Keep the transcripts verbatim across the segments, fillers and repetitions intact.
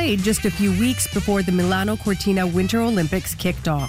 played just a few weeks before the Milano Cortina Winter Olympics kicked off.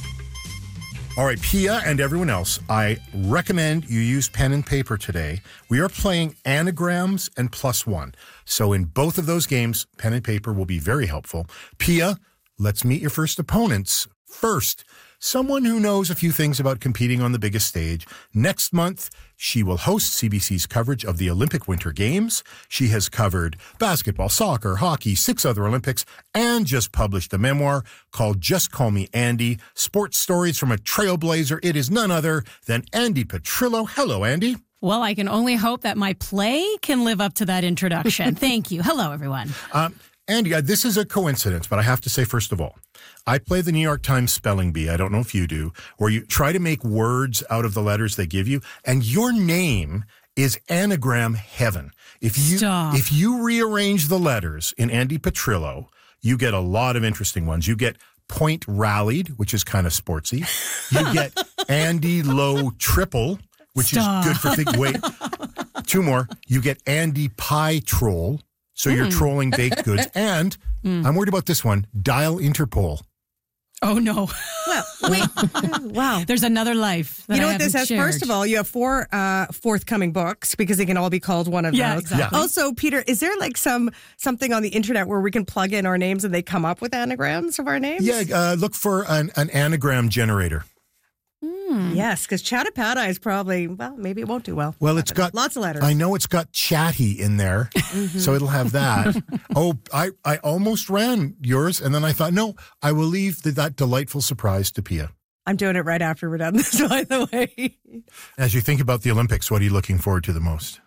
All right, Pia and everyone else, I recommend you use pen and paper today. We are playing anagrams and plus one. So in both of those games, pen and paper will be very helpful. Pia, let's meet your first opponents. First, someone who knows a few things about competing on the biggest stage. Next month, she will host C B C's coverage of the Olympic Winter Games. She has covered basketball, soccer, hockey, six other Olympics, and just published a memoir called Just Call Me Andy, Sports Stories from a Trailblazer. It is none other than Andy Petrillo. Hello, Andy. Well, I can only hope that my play can live up to that introduction. Thank you. Hello, everyone. Um, Andy, uh, this is a coincidence, but I have to say, first of all, I play the New York Times spelling bee. I don't know if you do, where you try to make words out of the letters they give you, and your name is anagram heaven. If you Stop. if you rearrange the letters in Andy Petrillo, you get a lot of interesting ones. You get Point Rallied, which is kind of sportsy. You get Andy Low Triple, which Stop. is good for think. Wait, two more. You get Andy Pie Troll. So you're trolling baked goods. And mm. I'm worried about this one. Dial Interpol. Oh, no. Well, wait. Wow. There's another life. That You know I what this has? shared. First of all, you have four uh, forthcoming books because they can all be called one of Yeah, those. exactly. Also, Peter, is there like some something on the internet where we can plug in our names and they come up with anagrams of our names? Yeah, uh, look for an, an anagram generator. Mm. Yes, because Chattapada is probably, well, maybe it won't do well. Well, it's got lots of letters. I know it's got chatty in there, mm-hmm. so it'll have that. oh, I, I almost ran yours, and then I thought, no, I will leave the, that delightful surprise to Pia. I'm doing it right after we're done this, by the way. As you think about the Olympics, what are you looking forward to the most?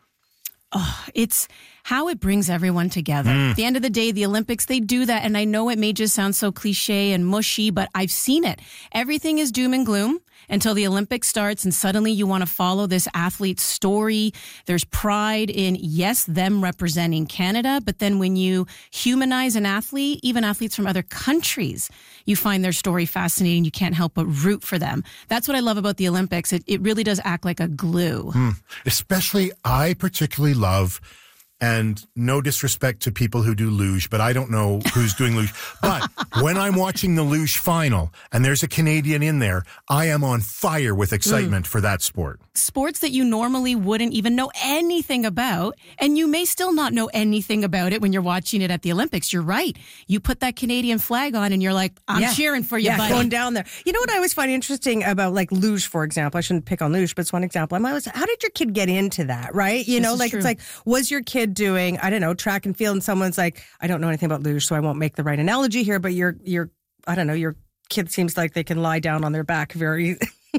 Oh, it's how it brings everyone together. Mm. At the end of the day, the Olympics, they do that. And I know it may just sound so cliche and mushy, but I've seen it. Everything is doom and gloom until the Olympics starts, and suddenly you want to follow this athlete's story. There's pride in, yes, them representing Canada, but then when you humanize an athlete, even athletes from other countries, you find their story fascinating. You can't help but root for them. That's what I love about the Olympics. It, it really does act like a glue. Mm. Especially, I particularly love, and no disrespect to people who do luge, but I don't know who's doing luge. But when I'm watching the luge final and there's a Canadian in there, I am on fire with excitement mm. for that sport. Sports that you normally wouldn't even know anything about, and you may still not know anything about it when you're watching it at the Olympics. You're right. You put that Canadian flag on and you're like, I'm yeah. cheering for you, yeah, buddy. Going down there. You know what I always find interesting about like luge, for example? I shouldn't pick on luge, but it's one example. I'm always, how did your kid get into that, right? You this know, like true. It's like, was your kid doing, I don't know, track and field, and someone's like, I don't know anything about luge, so I won't make the right analogy here, but your, your, I don't know, your kid seems like they can lie down on their back very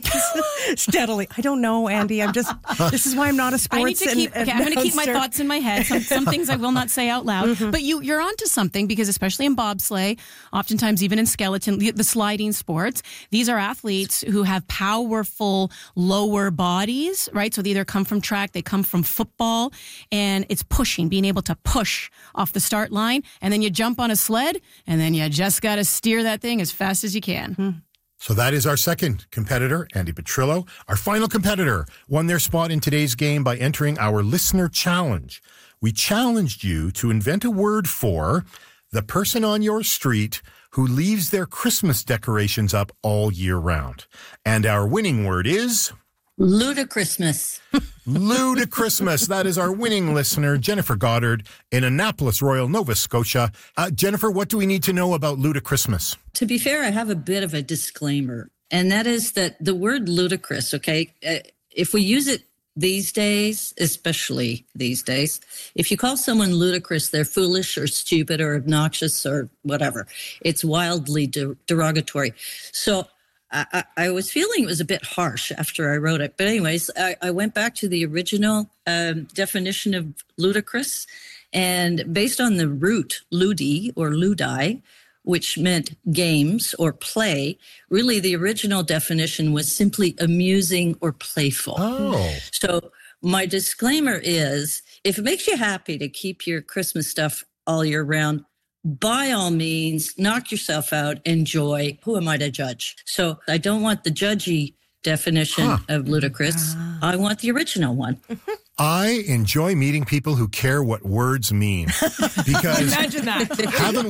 steadily. I don't know, Andy. I'm just, this is why I'm not a sports I need to keep, and, okay, I'm going to keep my thoughts in my head. Some, some things I will not say out loud. Mm-hmm. But you, you're onto something, because especially in bobsleigh, oftentimes even in skeleton, the, the sliding sports, these are athletes who have powerful lower bodies, right? So they either come from track, they come from football, and it's pushing, being able to push off the start line. And then you jump on a sled, and then you just got to steer that thing as fast as you can. Mm-hmm. So that is our second competitor, Andy Petrillo. Our final competitor won their spot in today's game by entering our listener challenge. We challenged you to invent a word for the person on your street who leaves their Christmas decorations up all year round. And our winning word is... Ludicrousmas. Ludicrousmas. That is our winning listener, Jennifer Goddard, in Annapolis Royal, Nova Scotia. Uh, Jennifer, what do we need to know about Ludicrousmas? To be fair, I have a bit of a disclaimer, and that is that the word ludicrous, okay, uh, if we use it these days, especially these days, if you call someone ludicrous, they're foolish or stupid or obnoxious or whatever. It's wildly de- derogatory. So I, I was feeling it was a bit harsh after I wrote it. But anyways, I, I went back to the original um, definition of ludicrous. And based on the root ludi or ludi, which meant games or play, really the original definition was simply amusing or playful. Oh. So my disclaimer is, if it makes you happy to keep your Christmas stuff all year round, by all means, knock yourself out, enjoy. Who am I to judge? So I don't want the judgy definition huh. of ludicrous. I want the original one. I enjoy meeting people who care what words mean. Because imagine that. haven't